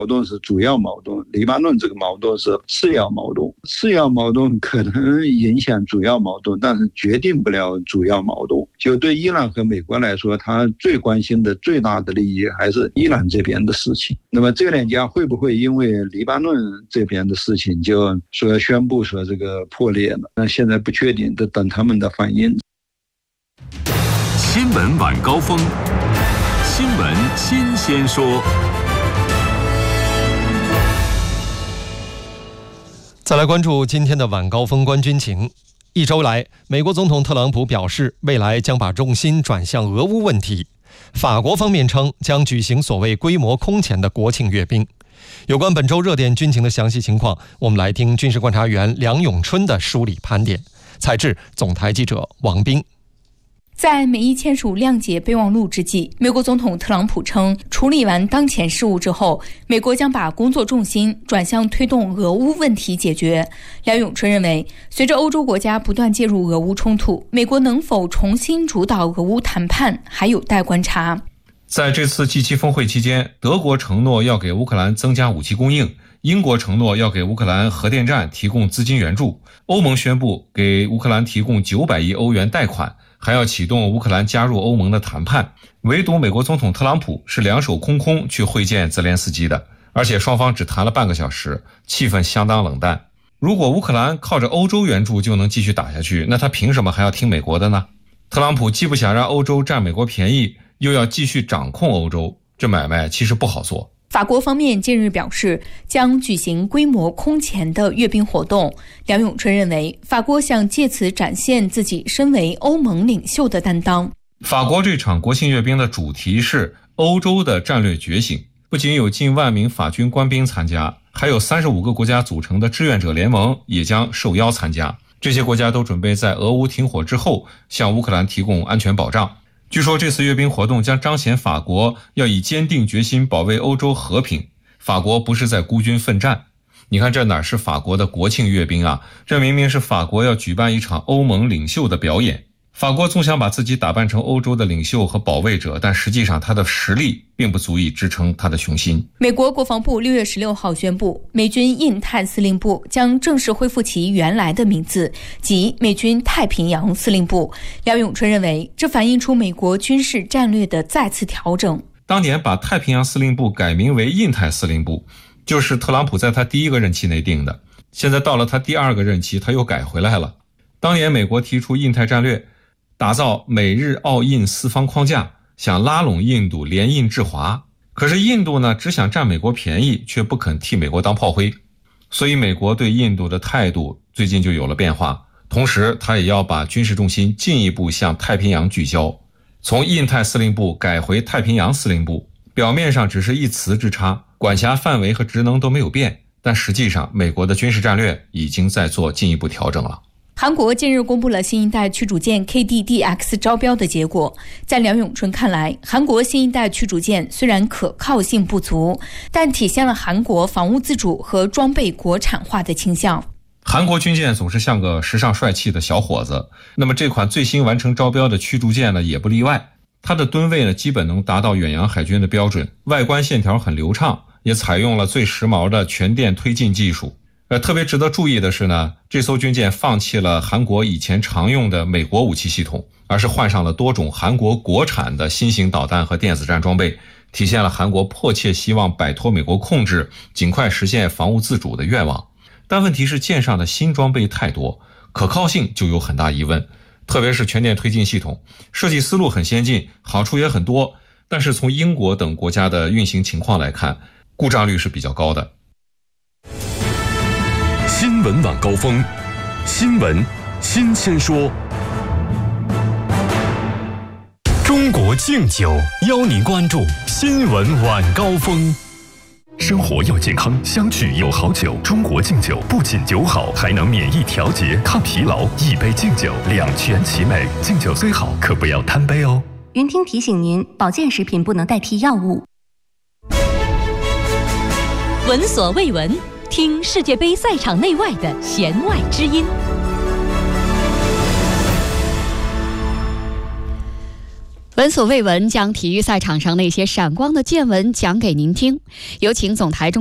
盾是主要矛盾，黎巴嫩这个矛盾是次要矛盾。次要矛盾可能影响主要矛盾，但是决定不了主要矛盾。就对伊朗和美国来说，他最关心的最大的利益还是伊朗这边的事情。那么这两家会不会因为黎巴嫩这边的事情就说宣布说这个破裂了？那现在不确定，得等他们的反应。 新闻晚高峰，新闻新鲜说。 再来关注今天的晚高峰观军情。一周来，美国总统特朗普表示，未来将把重心转向俄乌问题。法国方面称将举行所谓规模空前的国庆阅兵。有关本周热点军情的详细情况，我们来听军事观察员梁永春的梳理盘点。采制总台记者王斌。 在美伊签署谅解备忘录之际，美国总统特朗普称，处理完当前事务之后，美国将把工作重心转向推动俄乌问题解决。梁永春认为，随着欧洲国家不断介入俄乌冲突，美国能否重新主导俄乌谈判还有待观察。 在这次 G7 峰会期间，德国承诺要给乌克兰增加武器供应，英国承诺要给乌克兰核电站提供资金援助，欧盟宣布给乌克兰提供900亿欧元贷款，还要启动乌克兰加入欧盟的谈判。唯独美国总统特朗普是两手空空去会见泽连斯基的，而且双方只谈了半个小时，气氛相当冷淡。如果乌克兰靠着欧洲援助就能继续打下去，那他凭什么还要听美国的呢？特朗普既不想让欧洲占美国便宜，又要继续掌控欧洲，这买卖其实不好做。 法国方面近日表示将举行规模空前的阅兵活动。梁永春认为，法国想借此展现自己身为欧盟领袖的担当。 法国这场国庆阅兵的主题是欧洲的战略觉醒，不仅有近万名法军官兵参加，还有35个国家组成的志愿者联盟也将受邀参加。这些国家都准备在俄乌停火之后向乌克兰提供安全保障。据说这次阅兵活动将彰显法国要以坚定决心保卫欧洲和平，法国不是在孤军奋战。你看这哪是法国的国庆阅兵啊，这明明是法国要举办一场欧盟领袖的表演。法国总想把自己打扮成欧洲的领袖和保卫者，但实际上他的实力并不足以支撑他的雄心。 美国国防部6月16号宣布，美军印太司令部将正式恢复其原来的名字，即美军太平洋司令部。梁永春认为，这反映出美国军事战略的再次调整。 当年把太平洋司令部改名为印太司令部，就是特朗普在他第一个任期内定的，现在到了他第二个任期他又改回来了。当年美国提出印太战略，打造美日澳印四方框架，想拉拢印度联印制华。可是印度呢，只想占美国便宜，却不肯替美国当炮灰。所以美国对印度的态度最近就有了变化，同时他也要把军事重心进一步向太平洋聚焦，从印太司令部改回太平洋司令部。表面上只是一词之差，管辖范围和职能都没有变，但实际上美国的军事战略已经在做进一步调整了。 韩国近日公布了新一代驱逐舰 KDDX 招标的结果。在梁永春看来，韩国新一代驱逐舰虽然可靠性不足，但体现了韩国防务自主和装备国产化的倾向。 韩国军舰总是像个时尚帅气的小伙子，那么这款最新完成招标的驱逐舰呢，也不例外。它的吨位呢，基本能达到远洋海军的标准，外观线条很流畅，也采用了最时髦的全电推进技术。特别值得注意的是呢，这艘军舰放弃了韩国以前常用的美国武器系统，而是换上了多种韩国国产的新型导弹和电子战装备，体现了韩国迫切希望摆脱美国控制，尽快实现防务自主的愿望。但问题是舰上的新装备太多，可靠性就有很大疑问，特别是全电推进系统，设计思路很先进，好处也很多，但是从英国等国家的运行情况来看，故障率是比较高的。 新闻晚高峰，新闻新鲜说。中国敬酒邀您关注新闻晚高峰。生活要健康，相聚有好酒。中国敬酒不仅酒好，还能免疫调节、抗疲劳。一杯敬酒，两全其美。敬酒虽好，可不要贪杯哦。 云听提醒您，保健食品不能代替药物。 闻所未闻，听世界杯赛场内外的弦外之音。 闻所未闻，将体育赛场上那些闪光的见闻讲给您听。有请总台中